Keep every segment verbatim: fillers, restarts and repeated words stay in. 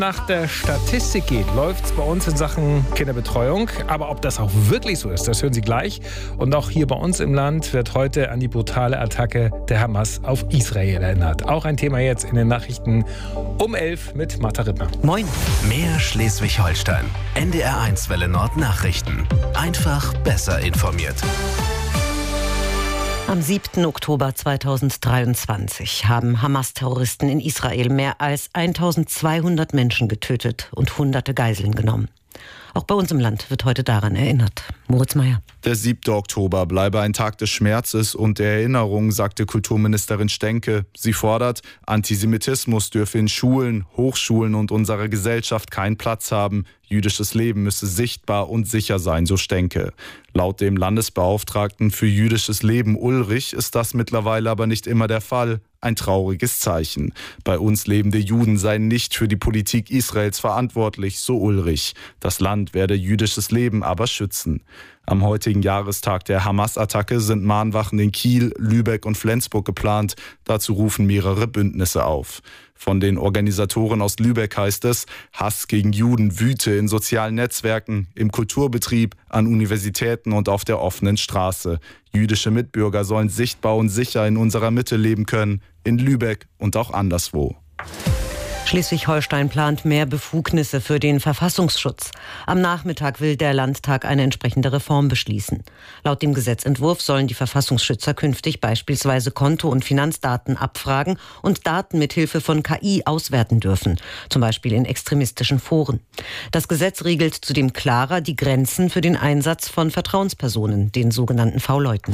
nach der Statistik geht, läuft es bei uns in Sachen Kinderbetreuung. Aber ob das auch wirklich so ist, das hören Sie gleich. Und auch hier bei uns im Land wird heute an die brutale Attacke der Hamas auf Israel erinnert. Auch ein Thema jetzt in den Nachrichten um elf mit Martha Rittner. Moin. Mehr Schleswig-Holstein. N D R eins Welle Nord Nachrichten. Einfach besser informiert. Am siebten Oktober zweitausenddreiundzwanzig haben Hamas-Terroristen in Israel mehr als eintausendzweihundert Menschen getötet und hunderte Geiseln genommen. Auch bei uns im Land wird heute daran erinnert. Moritz Meyer. Der siebte Oktober bleibe ein Tag des Schmerzes und der Erinnerung, sagte Kulturministerin Stenke. Sie fordert, Antisemitismus dürfe in Schulen, Hochschulen und unserer Gesellschaft keinen Platz haben. Jüdisches Leben müsse sichtbar und sicher sein, so Stenke. Laut dem Landesbeauftragten für jüdisches Leben Ulrich ist das mittlerweile aber nicht immer der Fall. Ein trauriges Zeichen. Bei uns lebende Juden seien nicht für die Politik Israels verantwortlich, so Ulrich. Das Land werde jüdisches Leben aber schützen. Am heutigen Jahrestag der Hamas-Attacke sind Mahnwachen in Kiel, Lübeck und Flensburg geplant. Dazu rufen mehrere Bündnisse auf. Von den Organisatoren aus Lübeck heißt es, Hass gegen Juden wüte in sozialen Netzwerken, im Kulturbetrieb, an Universitäten und auf der offenen Straße. Jüdische Mitbürger sollen sichtbar und sicher in unserer Mitte leben können, in Lübeck und auch anderswo. Schleswig-Holstein plant mehr Befugnisse für den Verfassungsschutz. Am Nachmittag will der Landtag eine entsprechende Reform beschließen. Laut dem Gesetzentwurf sollen die Verfassungsschützer künftig beispielsweise Konto- und Finanzdaten abfragen und Daten mit Hilfe von K I auswerten dürfen, zum Beispiel in extremistischen Foren. Das Gesetz regelt zudem klarer die Grenzen für den Einsatz von Vertrauenspersonen, den sogenannten V-Leuten.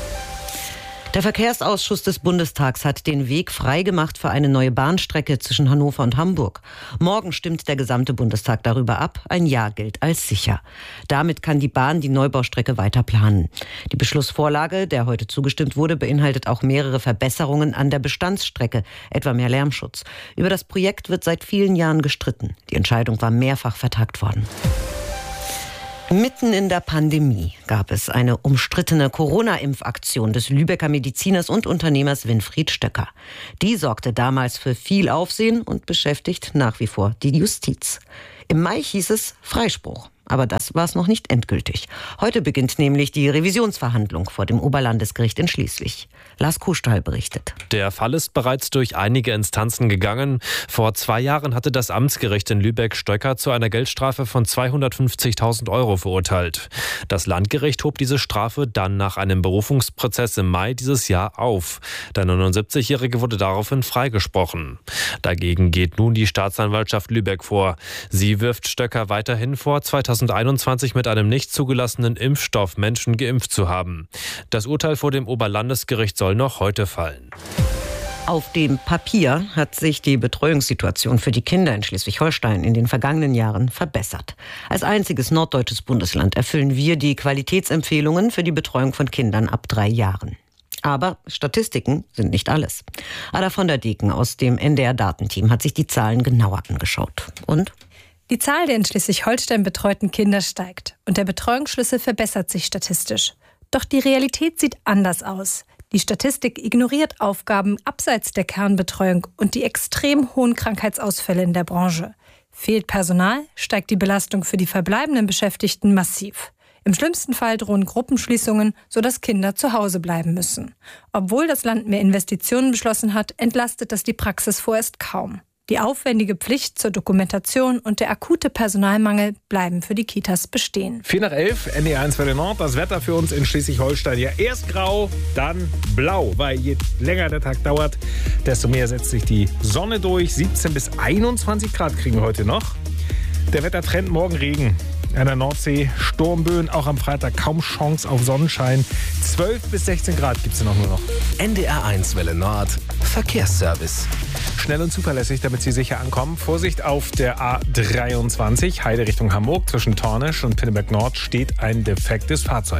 Der Verkehrsausschuss des Bundestags hat den Weg freigemacht für eine neue Bahnstrecke zwischen Hannover und Hamburg. Morgen stimmt der gesamte Bundestag darüber ab. Ein Ja gilt als sicher. Damit kann die Bahn die Neubaustrecke weiter planen. Die Beschlussvorlage, der heute zugestimmt wurde, beinhaltet auch mehrere Verbesserungen an der Bestandsstrecke, etwa mehr Lärmschutz. Über das Projekt wird seit vielen Jahren gestritten. Die Entscheidung war mehrfach vertagt worden. Mitten in der Pandemie gab es eine umstrittene Corona-Impfaktion des Lübecker Mediziners und Unternehmers Winfried Stöcker. Die sorgte damals für viel Aufsehen und beschäftigt nach wie vor die Justiz. Im Mai hieß es Freispruch. Aber das war es noch nicht endgültig. Heute beginnt nämlich die Revisionsverhandlung vor dem Oberlandesgericht in Schleswig. Lars Kuhstall berichtet. Der Fall ist bereits durch einige Instanzen gegangen. Vor zwei Jahren hatte das Amtsgericht in Lübeck Stöcker zu einer Geldstrafe von zweihundertfünfzigtausend Euro verurteilt. Das Landgericht hob diese Strafe dann nach einem Berufungsprozess im Mai dieses Jahr auf. Der neunundsiebzigjährige wurde daraufhin freigesprochen. Dagegen geht nun die Staatsanwaltschaft Lübeck vor. Sie wirft Stöcker weiterhin vor, zweitausendeinundzwanzig mit einem nicht zugelassenen Impfstoff Menschen geimpft zu haben. Das Urteil vor dem Oberlandesgericht soll noch heute fallen. Auf dem Papier hat sich die Betreuungssituation für die Kinder in Schleswig-Holstein in den vergangenen Jahren verbessert. Als einziges norddeutsches Bundesland erfüllen wir die Qualitätsempfehlungen für die Betreuung von Kindern ab drei Jahren. Aber Statistiken sind nicht alles. Ada von der Deken aus dem N D R-Datenteam hat sich die Zahlen genauer angeschaut. Und? Die Zahl der in Schleswig-Holstein betreuten Kinder steigt und der Betreuungsschlüssel verbessert sich statistisch. Doch die Realität sieht anders aus. Die Statistik ignoriert Aufgaben abseits der Kernbetreuung und die extrem hohen Krankheitsausfälle in der Branche. Fehlt Personal, steigt die Belastung für die verbleibenden Beschäftigten massiv. Im schlimmsten Fall drohen Gruppenschließungen, sodass Kinder zu Hause bleiben müssen. Obwohl das Land mehr Investitionen beschlossen hat, entlastet das die Praxis vorerst kaum. Die aufwendige Pflicht zur Dokumentation und der akute Personalmangel bleiben für die Kitas bestehen. vier nach elf, N D R eins Welle Nord. Das Wetter für uns in Schleswig-Holstein ja erst grau, dann blau. Weil je länger der Tag dauert, desto mehr setzt sich die Sonne durch. siebzehn bis einundzwanzig Grad kriegen wir heute noch. Der Wettertrend morgen Regen. An der Nordsee Sturmböen, auch am Freitag kaum Chance auf Sonnenschein. zwölf bis sechzehn Grad gibt es noch nur noch. N D R eins Welle Nord, Verkehrsservice. Schnell und zuverlässig, damit Sie sicher ankommen. Vorsicht auf der A dreiundzwanzig, Heide Richtung Hamburg. Zwischen Tornisch und Pinneberg Nord steht ein defektes Fahrzeug.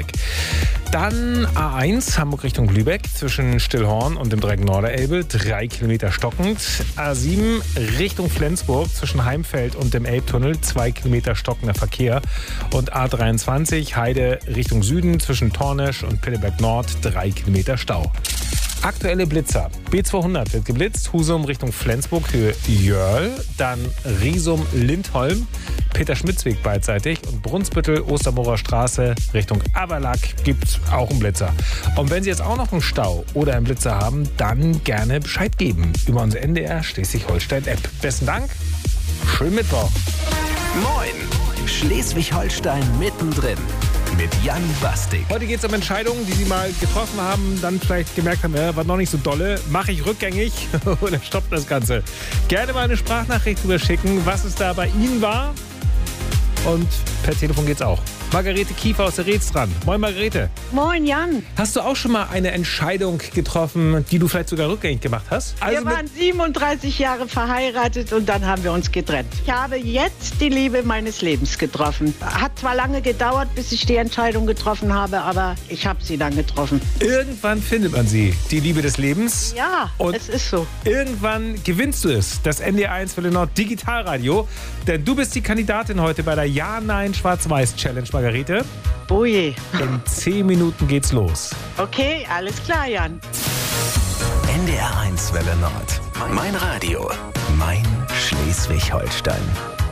Dann A eins, Hamburg Richtung Lübeck. Zwischen Stillhorn und dem Dreieck Norderelbe. Drei Kilometer stockend. A sieben Richtung Flensburg. Zwischen Heimfeld und dem Elbtunnel. Zwei Kilometer stockender Verkehr. Und A dreiundzwanzig, Heide Richtung Süden. Zwischen Tornisch und Pinneberg Nord. Drei Kilometer Stau. Aktuelle Blitzer. B zweihundert wird geblitzt, Husum Richtung Flensburg, Höhe Jörl, dann Riesum-Lindholm, Peter-Schmitz-Weg beidseitig und Brunsbüttel, Ostermorer Straße Richtung Aberlack gibt auch einen Blitzer. Und wenn Sie jetzt auch noch einen Stau oder einen Blitzer haben, dann gerne Bescheid geben über unsere N D R Schleswig-Holstein-App. Besten Dank, schönen Mittwoch. Moin, Schleswig-Holstein mittendrin mit Jan Bastik. Heute geht es um Entscheidungen, die Sie mal getroffen haben, dann vielleicht gemerkt haben, ja, war noch nicht so dolle. Mache ich rückgängig oder stoppt das Ganze? Gerne mal eine Sprachnachricht drüber schicken, was es da bei Ihnen war. Und per Telefon geht's auch. Margarete Kiefer aus der Reetz dran. Moin Margarete. Moin Jan. Hast du auch schon mal eine Entscheidung getroffen, die du vielleicht sogar rückgängig gemacht hast? Also wir waren siebenunddreißig Jahre verheiratet und dann haben wir uns getrennt. Ich habe jetzt die Liebe meines Lebens getroffen. Hat zwar lange gedauert, bis ich die Entscheidung getroffen habe, aber ich habe sie dann getroffen. Irgendwann findet man sie, die Liebe des Lebens. Ja, und es ist so. Irgendwann gewinnst du es, das N D R eins Welle Nord Digitalradio. Denn du bist die Kandidatin heute bei der Ja-Nein-Schwarz-Weiß-Challenge, Margarete. Oh je. In zehn Minuten geht's los. Okay, alles klar, Jan. N D R eins Welle Nord. Mein Radio. Mein Schleswig-Holstein.